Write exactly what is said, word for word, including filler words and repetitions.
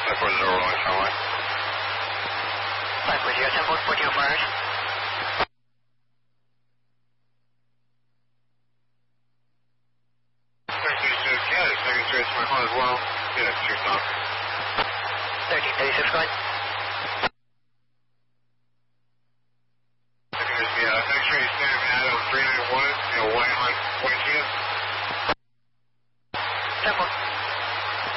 five four zero one, runway. five four zero, ten four, fourteen oh fires. thirteen thirty-six, yeah, second straight to my phone as well. Yeah, two stop. thirteen thirty-six, go ahead. Yeah, next straight, Sam Adam three nine one, you know, white on, white chance.